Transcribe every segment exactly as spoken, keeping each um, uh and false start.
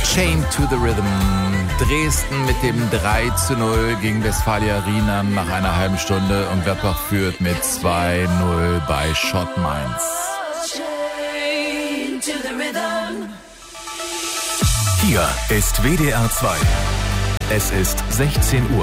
Chained to the Rhythm. Dresden mit dem drei zu null gegen Westfalia Rienan nach einer halben Stunde und Gladbach führt mit zwei null bei Schott Mainz. Hier ist W D R zwei. Es ist sechzehn Uhr.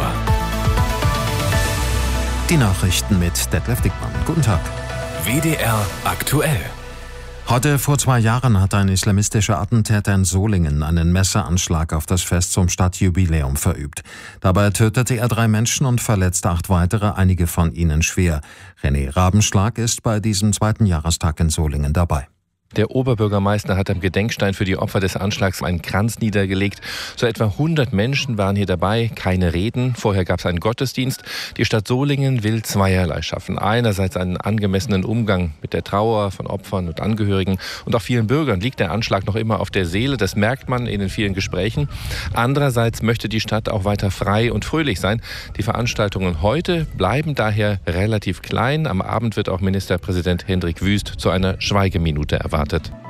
Die Nachrichten mit Detlef Dickmann. Guten Tag. W D R aktuell. Heute vor zwei Jahren hat ein islamistischer Attentäter in Solingen einen Messeranschlag auf das Fest zum Stadtjubiläum verübt. Dabei tötete er drei Menschen und verletzte acht weitere, einige von ihnen schwer. René Rabenschlag ist bei diesem zweiten Jahrestag in Solingen dabei. Der Oberbürgermeister hat am Gedenkstein für die Opfer des Anschlags einen Kranz niedergelegt. So etwa hundert Menschen waren hier dabei, keine Reden. Vorher gab es einen Gottesdienst. Die Stadt Solingen will zweierlei schaffen. Einerseits einen angemessenen Umgang mit der Trauer von Opfern und Angehörigen. Und auch vielen Bürgern liegt der Anschlag noch immer auf der Seele. Das merkt man in den vielen Gesprächen. Andererseits möchte die Stadt auch weiter frei und fröhlich sein. Die Veranstaltungen heute bleiben daher relativ klein. Am Abend wird auch Ministerpräsident Hendrik Wüst zu einer Schweigeminute erwartet.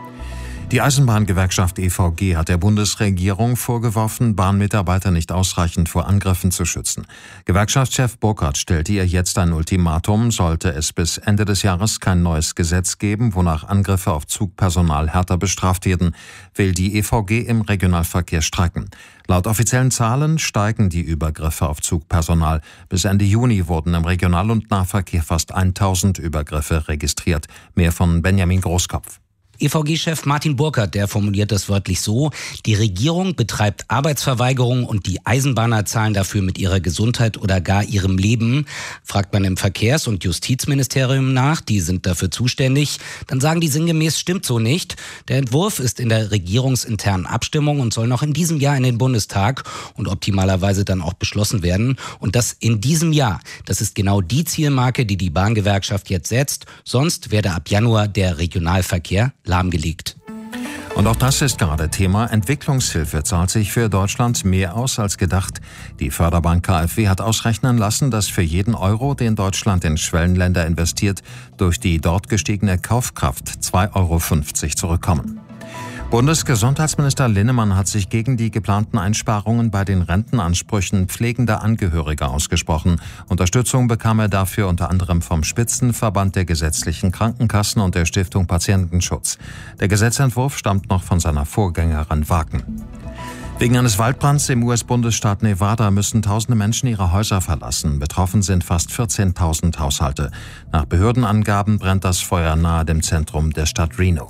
Die Eisenbahngewerkschaft E V G hat der Bundesregierung vorgeworfen, Bahnmitarbeiter nicht ausreichend vor Angriffen zu schützen. Gewerkschaftschef Burkhardt stellte ihr jetzt ein Ultimatum, sollte es bis Ende des Jahres kein neues Gesetz geben, wonach Angriffe auf Zugpersonal härter bestraft werden, will die E V G im Regionalverkehr streiken. Laut offiziellen Zahlen steigen die Übergriffe auf Zugpersonal. Bis Ende Juni wurden im Regional- und Nahverkehr fast tausend Übergriffe registriert. Mehr von Benjamin Großkopf. E V G-Chef Martin Burkhardt, der formuliert das wörtlich so: Die Regierung betreibt Arbeitsverweigerung und die Eisenbahner zahlen dafür mit ihrer Gesundheit oder gar ihrem Leben. Fragt man im Verkehrs- und Justizministerium nach, die sind dafür zuständig, dann sagen die sinngemäß, stimmt so nicht. Der Entwurf ist in der regierungsinternen Abstimmung und soll noch in diesem Jahr in den Bundestag und optimalerweise dann auch beschlossen werden. Und das in diesem Jahr. Das ist genau die Zielmarke, die die Bahngewerkschaft jetzt setzt. Sonst werde ab Januar der Regionalverkehr lahmgelegt. Und auch das ist gerade Thema. Entwicklungshilfe zahlt sich für Deutschland mehr aus als gedacht. Die Förderbank K f W hat ausrechnen lassen, dass für jeden Euro, den Deutschland in Schwellenländer investiert, durch die dort gestiegene Kaufkraft zwei Euro fünfzig zurückkommen. Bundesgesundheitsminister Linnemann hat sich gegen die geplanten Einsparungen bei den Rentenansprüchen pflegender Angehöriger ausgesprochen. Unterstützung bekam er dafür unter anderem vom Spitzenverband der gesetzlichen Krankenkassen und der Stiftung Patientenschutz. Der Gesetzentwurf stammt noch von seiner Vorgängerin Wagen. Wegen eines Waldbrands im U S-Bundesstaat Nevada müssen tausende Menschen ihre Häuser verlassen. Betroffen sind fast vierzehntausend Haushalte. Nach Behördenangaben brennt das Feuer nahe dem Zentrum der Stadt Reno.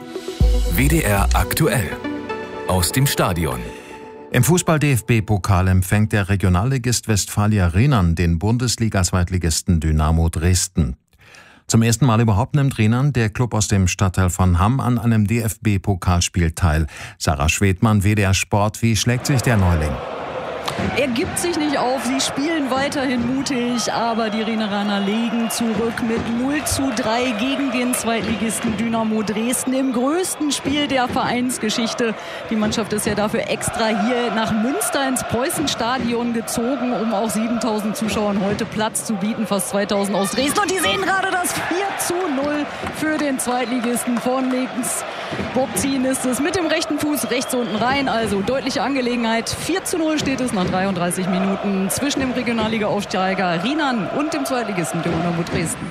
W D R aktuell. Aus dem Stadion. Im Fußball-D F B-Pokal empfängt der Regionalligist Westfalia Rienan den Bundesliga-Zweitligisten Dynamo Dresden. Zum ersten Mal überhaupt nimmt Rienan, der Klub aus dem Stadtteil von Hamm, an einem D F B-Pokalspiel teil. Sarah Schwedmann, W D R Sport, wie schlägt sich der Neuling? Er gibt sich nicht auf, sie spielen weiterhin mutig, aber die Rieneraner legen zurück mit null zu drei gegen den Zweitligisten Dynamo Dresden im größten Spiel der Vereinsgeschichte. Die Mannschaft ist ja dafür extra hier nach Münster ins Preußenstadion gezogen, um auch siebentausend Zuschauern heute Platz zu bieten, fast zweitausend aus Dresden. Und die sehen gerade das vier zu null für den Zweitligisten von links. Bobzien ist es mit dem rechten Fuß rechts unten rein, also deutliche Angelegenheit. vier zu null steht es nach dreiunddreißig Minuten zwischen dem Regionalliga-Aufsteiger Rienan und dem Zweitligisten Dynamo Dresden.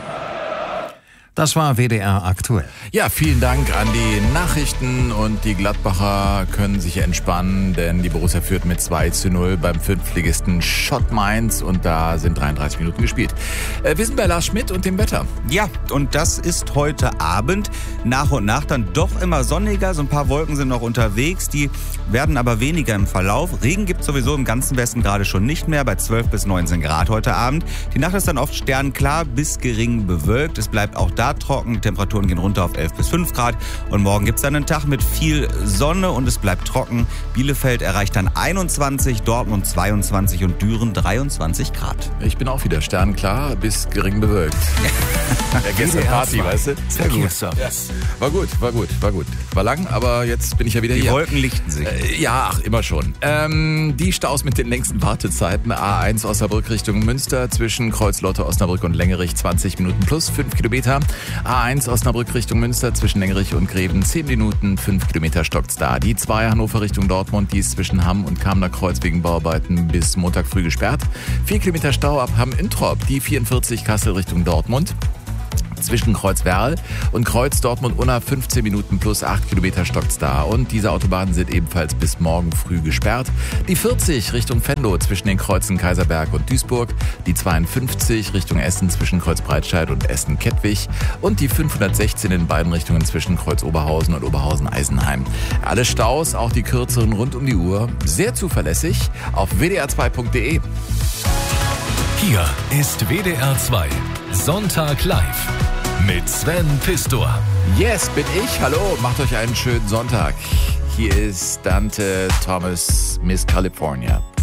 Das war W D R aktuell. Ja, vielen Dank an die Nachrichten, und die Gladbacher können sich entspannen, denn die Borussia führt mit zwei zu null beim Fünftligisten Schott Mainz und da sind dreiunddreißig Minuten gespielt. Äh, wir sind bei Lars Schmidt und dem Wetter. Ja, und das ist heute Abend nach und nach dann doch immer sonniger. So ein paar Wolken sind noch unterwegs, die werden aber weniger im Verlauf. Regen gibt es sowieso im ganzen Westen gerade schon nicht mehr, bei zwölf bis neunzehn Grad heute Abend. Die Nacht ist dann oft sternklar bis gering bewölkt. Es bleibt auch da trocken. Temperaturen gehen runter auf elf bis fünf Grad. Und morgen gibt es dann einen Tag mit viel Sonne und es bleibt trocken. Bielefeld erreicht dann einundzwanzig, Dortmund zweiundzwanzig und Düren dreiundzwanzig Grad. Ich bin auch wieder sternklar bis gering bewölkt. Ja, gestern Party, weißt du? Sehr gut. Yes. War gut, war gut, war gut. War lang, aber jetzt bin ich ja wieder Die hier. Die Wolken lichten sich. Äh, ja, ach, immer schon. Ähm, die Staus mit den längsten Wartezeiten. A eins Osnabrück Richtung Münster zwischen Kreuzlotte, Osnabrück und Längerich zwanzig Minuten plus fünf Kilometer. A eins Osnabrück Richtung Münster zwischen Lengerich und Greven zehn Minuten, fünf Kilometer stockt's da. Die zwei Hannover Richtung Dortmund, die ist zwischen Hamm und Kamener Kreuz wegen Bauarbeiten bis Montag früh gesperrt. vier Kilometer Stau ab Hamm-Introp, die vierundvierzig Kassel Richtung Dortmund. Zwischen Kreuz-Werl und Kreuz-Dortmund-Unna fünfzehn Minuten plus acht Kilometer stockt's da. Und diese Autobahnen sind ebenfalls bis morgen früh gesperrt. Die vierzig Richtung Venlo zwischen den Kreuzen Kaiserberg und Duisburg. Die zweiundfünfzig Richtung Essen zwischen Kreuz-Breitscheid und Essen-Kettwig. Und die fünfhundertsechzehn in beiden Richtungen zwischen Kreuz-Oberhausen und Oberhausen-Eisenheim. Alle Staus, auch die kürzeren rund um die Uhr, sehr zuverlässig auf w d r zwei punkt d e. Hier ist W D R zwei Sonntag live mit Sven Pistor. Yes, bin ich. Hallo, macht euch einen schönen Sonntag. Hier ist Dante Thomas, Miss California.